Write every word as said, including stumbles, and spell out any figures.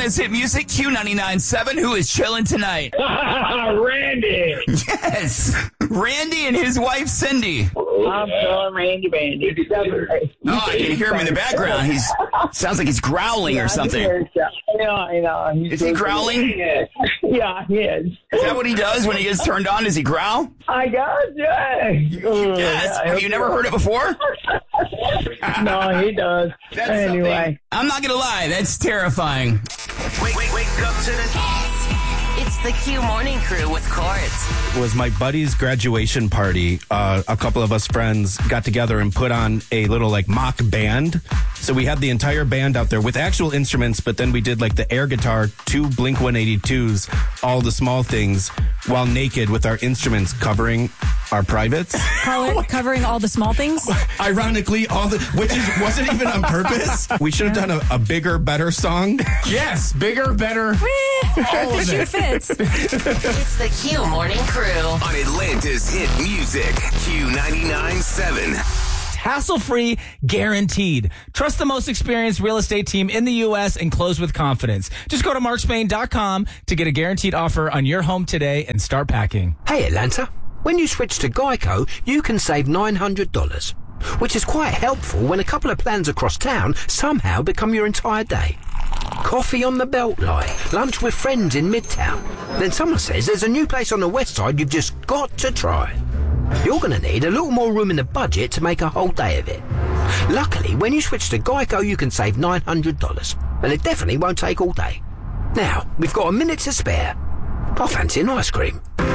Atlanta's hit music, Q ninety-nine point seven. Who is chilling tonight? Randy. Yes. Randy and his wife, Cindy. I'm calling Randy Bandy. Oh, I can hear him in the background. He's sounds like he's growling or something. Yeah, you know, Is he growling? Yeah, he is. Is that what he does when he gets turned on? Does he growl? I guess, yeah. Yes. Have you never heard it before? No, he does. That's anyway. something. I'm not going to lie. That's terrifying. Wake, wake, wake up to the... It's the Q Morning Crew with Court. It was my buddy's graduation party. Uh, a couple of us friends got together and put on a little like mock band. So we had the entire band out there with actual instruments, but then we did like the air guitar, two Blink one eighty-twos, all the small things, while naked with our instruments covering our privates. Color, covering all the small things? Ironically, all the, which is, wasn't even on purpose. We should have done a, a bigger, better song. Yes, bigger, better. All the shoe fits. It's the Q Morning Crew on Atlanta's hit music, Q ninety-nine point seven. Hassle-free, guaranteed. Trust the most experienced real estate team in the U S and close with confidence. Just go to mark spain dot com to get a guaranteed offer on your home today and start packing. Hey, Atlanta. When you switch to Geico, you can save nine hundred dollars, which is quite helpful when a couple of plans across town somehow become your entire day. Coffee on the Beltline, lunch with friends in Midtown. Then someone says there's a new place on the west side you've just got to try. You're going to need a little more room in the budget to make a whole day of it. Luckily, when you switch to Geico, you can save nine hundred dollars, and it definitely won't take all day. Now, we've got a minute to spare. I fancy an ice cream.